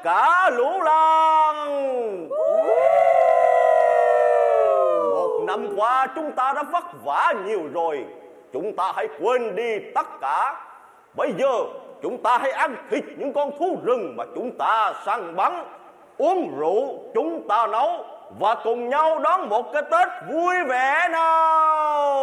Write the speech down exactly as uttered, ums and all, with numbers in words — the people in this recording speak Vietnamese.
cả lũ làng. Một năm qua chúng ta đã vất vả nhiều rồi, chúng ta hãy quên đi tất cả. Bây giờ chúng ta hãy ăn thịt những con thú rừng mà chúng ta săn bắn, uống rượu chúng ta nấu, và cùng nhau đón một cái Tết vui vẻ nào.